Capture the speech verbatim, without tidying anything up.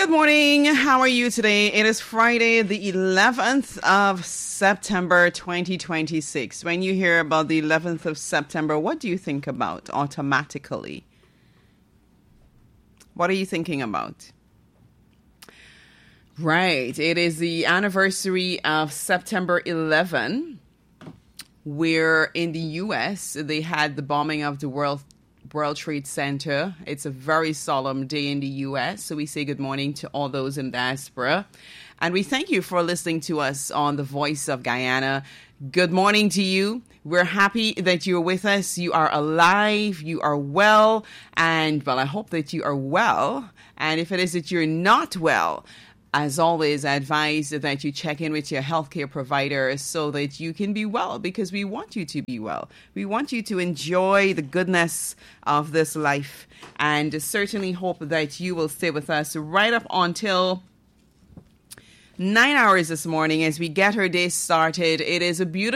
Good morning. How are you today? It is Friday, the eleventh of September, twenty twenty-six. When you hear about the eleventh of September, what do you think about automatically? What are you thinking about? Right. It is the anniversary of September eleventh, where in the U S they had the bombing of the World World Trade Center. It's a very solemn day in the U S, so we say good morning to all those in diaspora. And we thank you for listening to us on The Voice of Guyana. Good morning to you. We're happy that you're with us. You are alive. You are well. And, well, I hope that you are well. And if it is that you're not well, as always, I advise that you check in with your healthcare provider so that you can be well, because we want you to be well. We want you to enjoy the goodness of this life, and certainly hope that you will stay with us right up until nine hours this morning as we get our day started. It is a beautiful